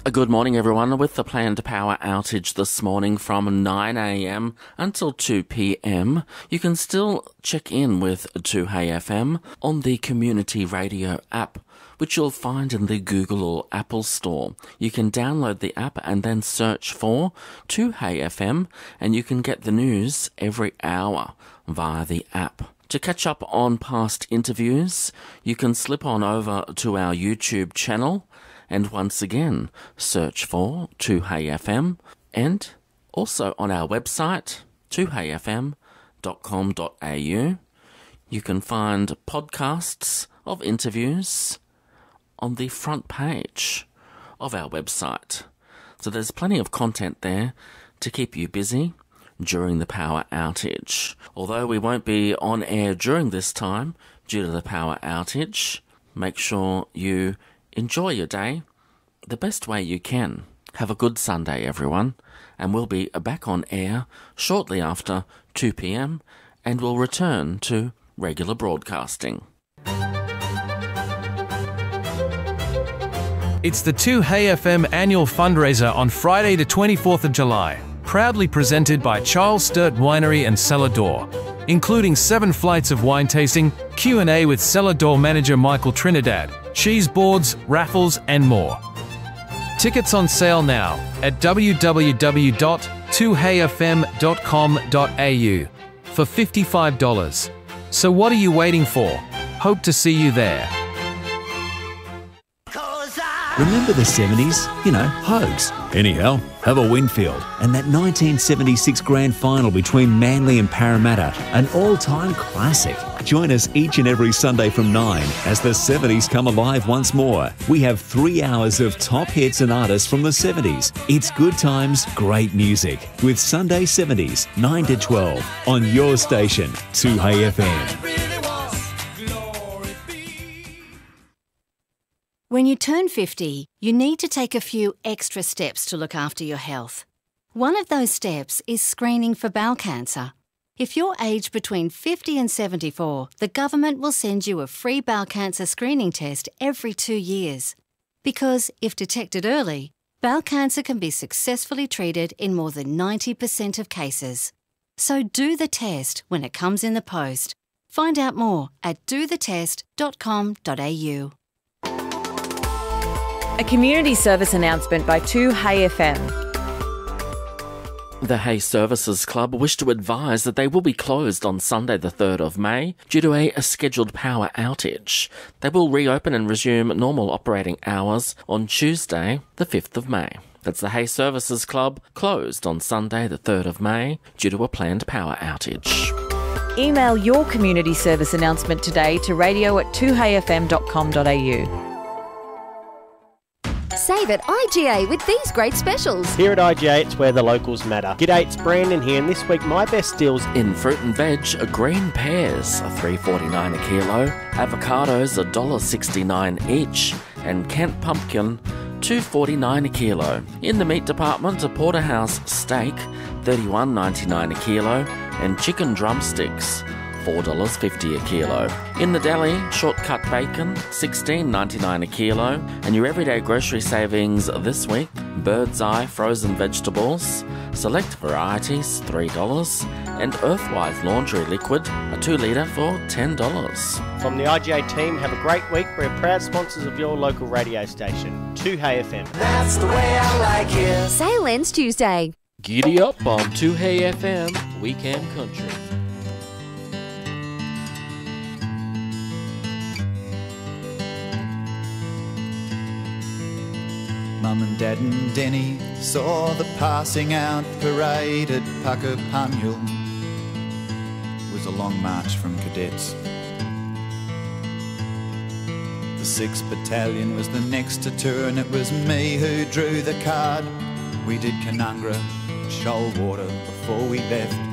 Good morning, everyone. With the planned power outage this morning from 9 a.m. until 2 p.m, you can still check in with 2HeyFM on the Community Radio app, which you'll find in the Google or Apple Store. You can download the app and then search for 2HeyFM, and you can get the news every hour via the app. To catch up on past interviews, you can slip on over to our YouTube channel and once again search for 2HeyFM, and also on our website 2heyfm.com.au. You can find podcasts of interviews on the front page of our website. So there's plenty of content there to keep you busy during the power outage. Although we won't be on air during this time due to the power outage, make sure you enjoy your day the best way you can. Have a good Sunday, everyone, and we'll be back on air shortly after 2 p.m, and we'll return to regular broadcasting. It's the 2HeyFM annual fundraiser on Friday the 24th of July, proudly presented by Charles Sturt Winery and Cellar Door, including 7 flights of wine tasting, Q&A with Cellar Door manager Michael Trinidad, cheese boards, raffles and more. Tickets on sale now at www.2heyfm.com.au for $55. So what are you waiting for? Hope to see you there. Remember the 70s? You know, Hogs. Anyhow, have a Winfield. And that 1976 grand final between Manly and Parramatta, an all-time classic. Join us each and every Sunday from 9 as the 70s come alive once more. We have 3 hours of top hits and artists from the 70s. It's good times, great music. With Sunday 70s, 9 to 12 on your station, 2HeyFM. When you turn 50, you need to take a few extra steps to look after your health. One of those steps is screening for bowel cancer. If you're aged between 50 and 74, the government will send you a free bowel cancer screening test every 2 years. Because if detected early, bowel cancer can be successfully treated in more than 90% of cases. So do the test when it comes in the post. Find out more at dothetest.com.au. A community service announcement by 2HeyFM. The Hay Services Club wish to advise that they will be closed on Sunday the 3rd of May due to a scheduled power outage. They will reopen and resume normal operating hours on Tuesday the 5th of May. That's the Hay Services Club, closed on Sunday the 3rd of May due to a planned power outage. Email your community service announcement today to radio@2heyfm.com.au. Save at IGA with these great specials. Here at IGA, it's where the locals matter. G'day, it's Brandon here, and this week my best deals in fruit and veg, green pears are $3.49 a kilo, avocados $1.69 each, and Kent pumpkin $2.49 a kilo. In the meat department, a porterhouse steak $31.99 a kilo, and chicken drumsticks $4.50 a kilo. In the deli, shortcut bacon $16.99 a kilo, and your everyday grocery savings this week: Bird's Eye frozen vegetables, select varieties $3, and Earthwise laundry liquid, a 2 litre for $10. From the IGA team, have a great week. We're proud sponsors of your local radio station, 2HeyFM. That's the way I like it. Sale ends Tuesday. Giddy up on 2HeyFM Weekend Country. Mum and Dad and Denny saw the passing out parade at Puckapunyal. It was a long march from cadets. The 6th Battalion was the next to turn. It was me who drew the card. We did Canungra, Shoalwater before we left.